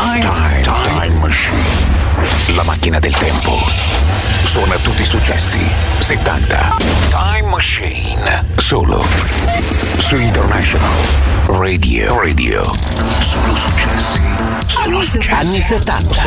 Time Machine. La macchina del tempo. Suona tutti i successi 70. Time Machine. Solo su International Radio. Solo successi. Solo successi. Anni 70.